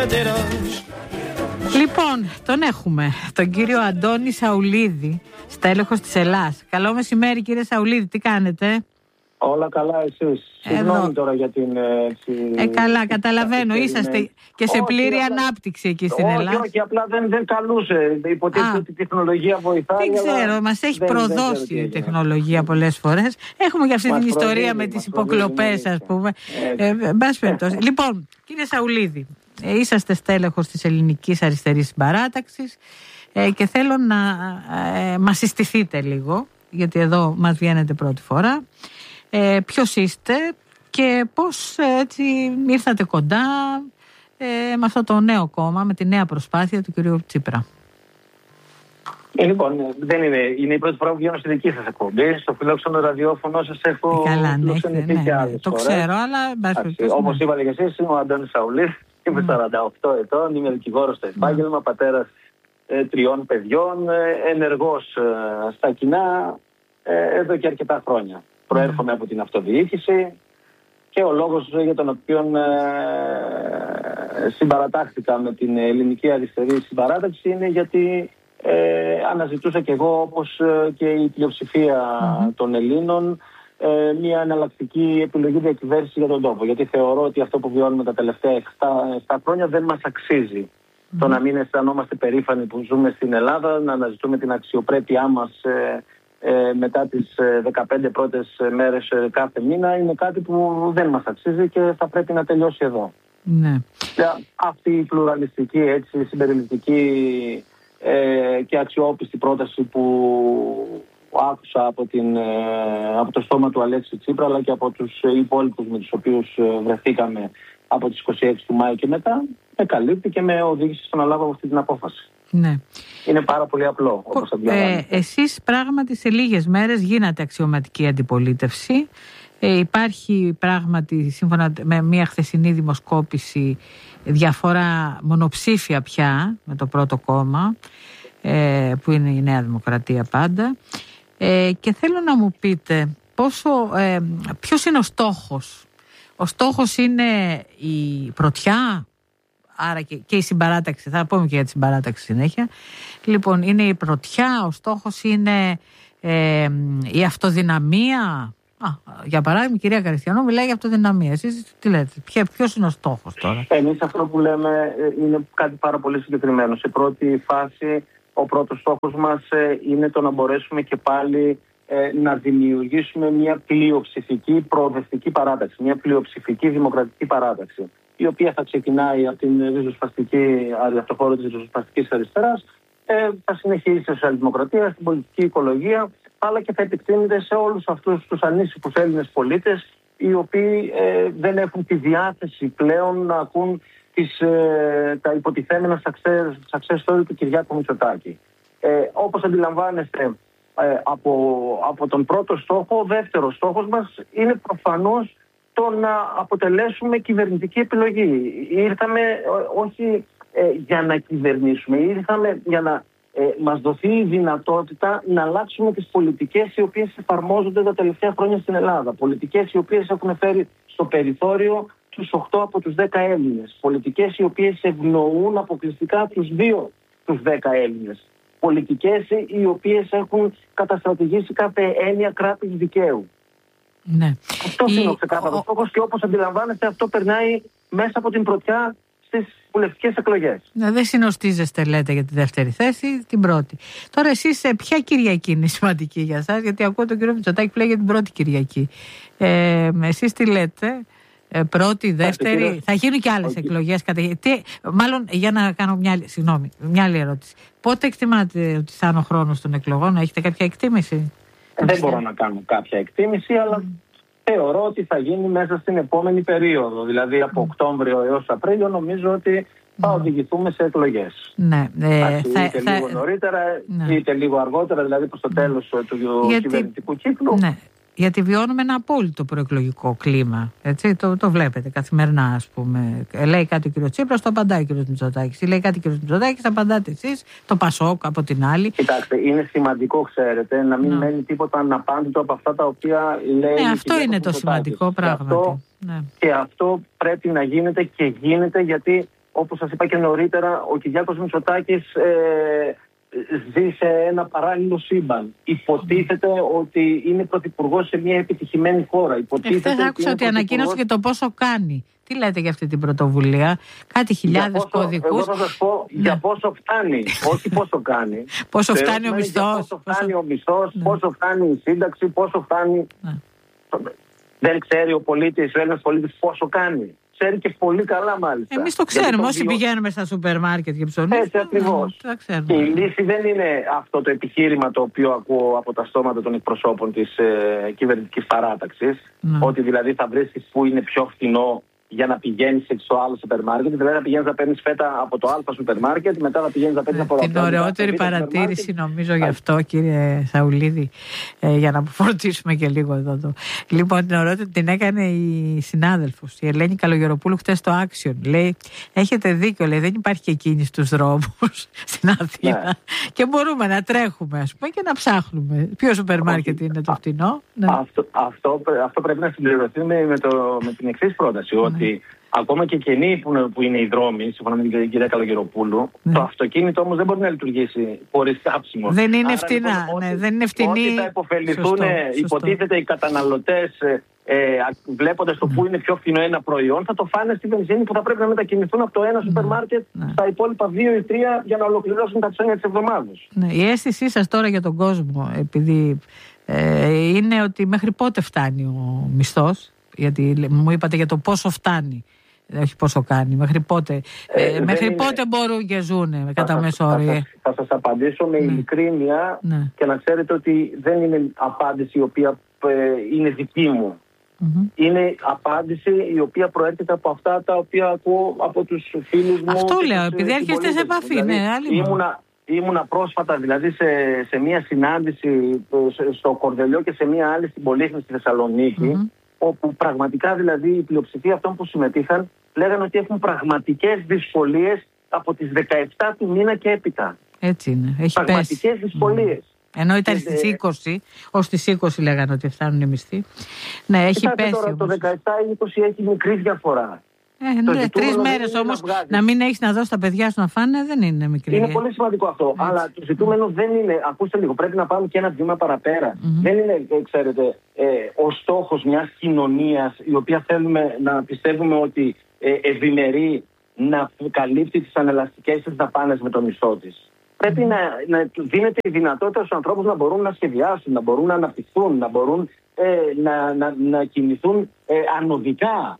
Λοιπόν, τον έχουμε, τον κύριο Αντώνη Σαουλίδη, στέλεχος της Ελλάς. Καλό μεσημέρι, κύριε Σαουλίδη, τι κάνετε? Όλα καλά, εσείς? Συγγνώμη τώρα για την... καλά, καταλαβαίνω, είσαστε και σε πλήρη ανάπτυξη εκεί στην Ελλάδα. Όχι, απλά δεν καλούσε. Υποτίθεται ότι η τεχνολογία βοηθάει. Δεν ξέρω, μας έχει προδώσει η τεχνολογία πολλές φορές. Έχουμε και αυτή την ιστορία με τις υποκλοπές, ας πούμε. Λοιπόν, κύριε Σαουλίδη, είσαστε στέλεχος της Ελληνικής Αριστερής Συμπαράταξης και θέλω να μας συστηθείτε λίγο, γιατί εδώ μας βγαίνετε πρώτη φορά. Ποιος είστε και πώς έτσι ήρθατε κοντά με αυτό το νέο κόμμα, με τη νέα προσπάθεια του κυρίου Τσίπρα? Λοιπόν, δεν είναι η πρώτη φορά που βγαίνω στη δική σας εκπομπή. Στο φιλόξενο ραδιόφωνο σας έχω φιλοξενηθεί και άλλες το φορές. ξέρω, αλλά... Όπως είπατε και εσείς, είμαι ο Αντώνης Σαουλίδης, είμαι 48 ετών, είμαι δικηγόρος στο επάγγελμα, πατέρας 3 παιδιών, ενεργός στα κοινά εδώ και αρκετά χρόνια. Προέρχομαι από την αυτοδιοίκηση και ο λόγος για τον οποίο συμπαρατάχθηκα με την Ελληνική Αριστερή Συμπαράταξη είναι γιατί αναζητούσα και εγώ, όπως και η πλειοψηφία των Ελλήνων, μια εναλλακτική επιλογή διακυβέρνηση για τον τόπο. Γιατί θεωρώ ότι αυτό που βιώνουμε τα τελευταία 7 χρόνια δεν μας αξίζει. Το να μην αισθανόμαστε περήφανοι που ζούμε στην Ελλάδα, να αναζητούμε την αξιοπρέπειά μας μετά τις 15 πρώτες μέρες κάθε μήνα, είναι κάτι που δεν μας αξίζει και θα πρέπει να τελειώσει εδώ. Ναι. Αυτή η πλουραλιστική, έτσι, συμπεριληπτική και αξιόπιστη πρόταση που άκουσα από το στόμα του Αλέξη Τσίπρα, αλλά και από τους υπόλοιπους με τους οποίους βρεθήκαμε από τις 26 του Μάη και μετά, με καλύπτει και με οδήγησε στο να λάβω αυτή την απόφαση. Ναι. Είναι πάρα πολύ απλό, όπως αντιλαμβάνεστε. Εσείς πράγματι σε λίγες μέρες γίνατε αξιωματική αντιπολίτευση. Υπάρχει πράγματι, σύμφωνα με μια χθεσινή δημοσκόπηση, διαφορά μονοψήφια πια με το πρώτο κόμμα, που είναι η Νέα Δημοκρατία πάντα. Και θέλω να μου πείτε ποιος είναι ο στόχος. Ο στόχος είναι η πρωτιά, άρα και η συμπαράταξη, θα πούμε και για τη συμπαράταξη συνέχεια. Λοιπόν, είναι η πρωτιά, ο στόχος είναι η αυτοδυναμία. Για παράδειγμα, η κυρία Καριστιανό μιλάει για αυτοδυναμία. Εσείς τι λέτε, ποιος είναι ο στόχος τώρα? Εμείς αυτό που λέμε είναι κάτι πάρα πολύ συγκεκριμένο. Σε πρώτη φάση, ο πρώτος στόχος μας είναι το να μπορέσουμε και πάλι να δημιουργήσουμε μια πλειοψηφική προοδευτική παράταξη, μια πλειοψηφική δημοκρατική παράταξη, η οποία θα ξεκινάει από το χώρο της ριζοσπαστικής αριστεράς, θα συνεχίσει στη σοσιαλδημοκρατία, στην πολιτική οικολογία, αλλά και θα επεκτείνεται σε όλους αυτούς τους ανήσυχους Έλληνες πολίτες, οι οποίοι δεν έχουν τη διάθεση πλέον να ακούν τα υποτιθέμενα success story του Κυριάκου Μητσοτάκη. Όπως αντιλαμβάνεστε, από τον πρώτο στόχο, ο δεύτερος στόχος μας είναι προφανώς το να αποτελέσουμε κυβερνητική επιλογή. Ήρθαμε όχι για να κυβερνήσουμε, ήρθαμε για να μας δοθεί η δυνατότητα να αλλάξουμε τις πολιτικές οι οποίες εφαρμόζονται τα τελευταία χρόνια στην Ελλάδα. Πολιτικές οι οποίες έχουν φέρει στο περιθώριο τους 8 από τους 10 Έλληνες. Πολιτικές οι οποίες ευνοούν αποκλειστικά τους 2 τους 10 Έλληνες. Πολιτικές οι οποίες έχουν καταστρατηγήσει κάθε έννοια κράτους δικαίου. Ναι. Αυτός είναι ο ξεκάθαρος στόχος και όπως αντιλαμβάνεστε, αυτό περνάει μέσα από την πρωτιά στις βουλευτικές εκλογές. Ναι, δεν συνοστίζεστε, λέτε, για τη δεύτερη θέση, την πρώτη. Τώρα, εσείς ποια Κυριακή είναι σημαντική για σας? Γιατί ακούω τον κύριο Μητσοτάκη που λέει για την πρώτη Κυριακή. Εσείς τι λέτε? Πρώτη, δεύτερη, θα γίνουν και άλλες εκλογές. Μάλλον, για να κάνω μια άλλη ερώτηση. Πότε εκτιμάτε ότι θα είναι ο χρόνος των εκλογών? Έχετε κάποια εκτίμηση? Δεν μπορώ να κάνω κάποια εκτίμηση, αλλά θεωρώ ότι θα γίνει μέσα στην επόμενη περίοδο. Δηλαδή από Οκτώβριο έως Απρίλιο νομίζω ότι θα οδηγηθούμε σε εκλογές. Ναι. Είτε λίγο νωρίτερα, είτε λίγο αργότερα, δηλαδή προς το τέλος του κυβερνητικού κύκλου. Ναι. Γιατί βιώνουμε ένα απόλυτο προεκλογικό κλίμα. Έτσι, το βλέπετε καθημερινά, ας πούμε. Λέει κάτι ο κ. Τσίπρας, το απαντάει ο κ. Μητσοτάκης. Λέει κάτι ο κ. Μητσοτάκης, απαντάτε εσείς, το Πασόκ από την άλλη. Κοιτάξτε, είναι σημαντικό, ξέρετε, να μην μένει τίποτα αναπάντητο από αυτά τα οποία λέει. Ναι, αυτό είναι το σημαντικό πράγμα. Και αυτό πρέπει να γίνεται και γίνεται, γιατί όπως σας είπα και νωρίτερα, ο Κυριάκος Μητσοτάκης ζει σε ένα παράλληλο σύμπαν. Υποτίθεται ότι είναι πρωθυπουργός σε μια επιτυχημένη χώρα. Χθες άκουσα ότι ανακοίνωσε και το πόσο κάνει. Τι λέτε για αυτή την πρωτοβουλία? Κάτι χιλιάδες κωδικούς. Εγώ θα σας πω για πόσο φτάνει, όχι πόσο κάνει. Πόσο φτάνει ο μισθός. Πόσο φτάνει ο μισθός, πόσο φτάνει η σύνταξη, πόσο φτάνει. Δεν ξέρει ο πολίτης, ο Έλληνας πολίτης πόσο κάνει. Ξέρει και πολύ καλά μάλιστα. Εμείς το ξέρουμε, όσοι πηγαίνουμε στα σούπερ μάρκετ και ψωνίζουμε. Έτσι ακριβώς. Και η λύση δεν είναι αυτό το επιχείρημα το οποίο ακούω από τα στόματα των εκπροσώπων της κυβερνητικής παράταξης. Ότι δηλαδή θα βρίσκεις που είναι πιο φθηνό για να πηγαίνεις στο άλλο σούπερ μάρκετ. Δηλαδή να πηγαίνεις να παίρνεις φέτα από το Α σούπερ μάρκετ, μετά να πηγαίνεις να παίρνεις από το Την ωραιότερη παρατήρηση νομίζω γι' αυτό, κύριε Σαουλίδη, για να αποφορτήσουμε και λίγο εδώ. Λοιπόν, την ωραιότερη την έκανε η συνάδελφος, η Ελένη Καλογεροπούλου, χτες στο Action. Λέει, έχετε δίκιο, λέει, δεν υπάρχει και κίνηση στους δρόμους στην Αθήνα και μπορούμε να τρέχουμε, ας πούμε, και να ψάχνουμε ποιο σούπερ μάρκετ είναι το φτηνό. Αυτό πρέπει να συμπληρωθεί με την εξής πρόταση, ότι ακόμα και κενοί που είναι οι δρόμοι, σύμφωνα με την κυρία Καλογεροπούλου, το αυτοκίνητο όμως δεν μπορεί να λειτουργήσει χωρίς κάψιμο. Δεν είναι φτηνά. Δεν είναι φτηνή. Ότι θα υποφεληθούν, υποτίθεται, οι καταναλωτές, βλέποντας το που είναι πιο φθηνό ένα προϊόν, θα το φάνε στη βενζίνη που θα πρέπει να μετακινηθούν από το ένα σούπερ μάρκετ στα υπόλοιπα 2 ή 3 για να ολοκληρώσουν τα ψώνια της εβδομάδας. Η αίσθησή σας τώρα για τον κόσμο, επειδή είναι ότι μέχρι πότε φτάνει ο μισθός? Γιατί μου είπατε για το πόσο φτάνει, όχι πόσο κάνει. Μέχρι πότε, πότε μπορούν και ζουν κατά μέσο όριο? Θα σας απαντήσω με ειλικρίνεια και να ξέρετε ότι δεν είναι απάντηση η οποία είναι δική μου. Είναι απάντηση η οποία προέρχεται από αυτά τα οποία ακούω από τους φίλους μου. Αυτό λέω, επειδή έρχεστε σε επαφή. Δηλαδή, ήμουνα πρόσφατα δηλαδή σε μια συνάντηση στο Κορδελιό και σε μια άλλη στην Πολύχνη στη Θεσσαλονίκη, όπου πραγματικά δηλαδή η πλειοψηφία αυτών που συμμετείχαν λέγανε ότι έχουν πραγματικές δυσκολίες από τις 17 του μήνα και έπειτα. Έτσι είναι. Έχει πραγματικές δυσκολίες. Ενώ ήταν στις 20, ως τις 20 λέγανε ότι φτάνουν οι μισθοί. Ναι, έχει πέσει. Τώρα το 17-20 έχει μικρή διαφορά. 3 μέρες όμως να μην έχεις να δώσεις τα παιδιά σου να φάνε δεν είναι μικρή. Είναι πολύ σημαντικό αυτό. Έτσι. Αλλά το ζητούμενο δεν είναι, ακούστε λίγο, πρέπει να πάμε και ένα βήμα παραπέρα. Δεν είναι, ξέρετε, ο στόχος μιας κοινωνίας η οποία θέλουμε να πιστεύουμε ότι ευημερεί να καλύπτει τις ανελαστικές της δαπάνες με το μισθό της. Πρέπει να δίνεται η δυνατότητα στους ανθρώπους να μπορούν να σχεδιάσουν, να μπορούν να αναπτυχθούν, να μπορούν να κινηθούν ανωδικά.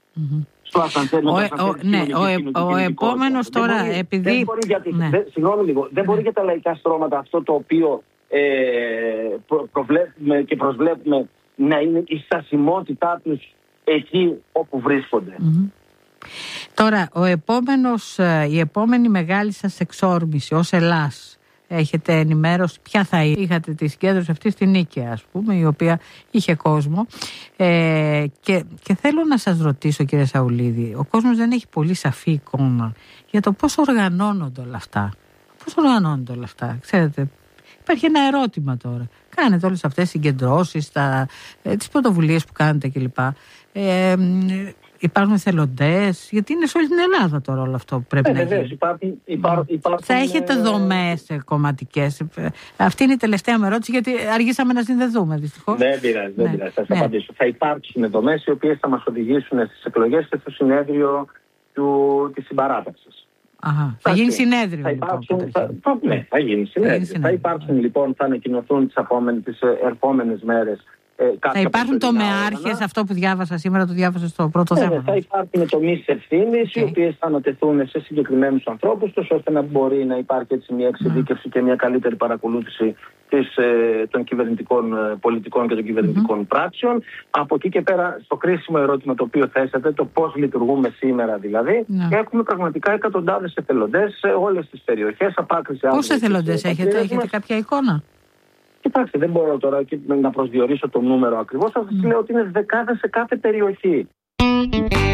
Ο επόμενος τώρα, επειδή... Συγγνώμη λίγο, δεν μπορεί για τα λαϊκά στρώματα αυτό το οποίο προβλέπουμε και προσβλέπουμε να είναι η στασιμότητά τους εκεί όπου βρίσκονται. Τώρα, η επόμενη μεγάλη σας εξόρμηση ως Ελλάς, έχετε ενημέρωση ποια θα είχατε τη συγκέντρωση αυτή στην Νίκαια, ας πούμε, η οποία είχε κόσμο, και θέλω να σας ρωτήσω, κύριε Σαουλίδη, ο κόσμος δεν έχει πολύ σαφή εικόνα για το πώς οργανώνονται όλα αυτά. Ξέρετε, υπάρχει ένα ερώτημα τώρα. Κάνετε όλες αυτές τις συγκεντρώσεις, τις πρωτοβουλίες που κάνετε κλπ. Υπάρχουν εθελοντές, γιατί είναι σε όλη την Ελλάδα τώρα όλο αυτό που πρέπει να γίνει. Θα έχετε δομές κομματικές. Αυτή είναι η τελευταία μου ερώτηση, γιατί αργήσαμε να συνδεθούμε δυστυχώς. Δεν πειράζει, θα σας απαντήσω. Θα υπάρξουν δομές οι οποίες θα μας οδηγήσουν στις εκλογές και στο συνέδριο της συμπαράταξης. Θα γίνει συνέδριο. Θα γίνει συνέδριο. Θα υπάρξουν λοιπόν, θα ανακοινωθούν τις ερχόμενες μέρες. Θα υπάρχουν τομεάρχες, αυτό που διάβασα σήμερα, το διάβασα στο πρώτο θέμα. Θα υπάρχουν τομείς ευθύνης, οι οποίες θα ανατεθούν σε συγκεκριμένους ανθρώπους, ώστε να μπορεί να υπάρχει έτσι μια εξειδίκευση και μια καλύτερη παρακολούθηση των κυβερνητικών πολιτικών και των κυβερνητικών πράξεων. Από εκεί και πέρα, στο κρίσιμο ερώτημα το οποίο θέσατε, το πώς λειτουργούμε σήμερα δηλαδή, έχουμε πραγματικά εκατοντάδες εθελοντές σε όλες τις περιοχές. Πόσους εθελοντές έχετε κάποια εικόνα? Κοιτάξτε, δεν μπορώ τώρα να προσδιορίσω το νούμερο ακριβώς, θα σας λέω ότι είναι δεκάδες σε κάθε περιοχή.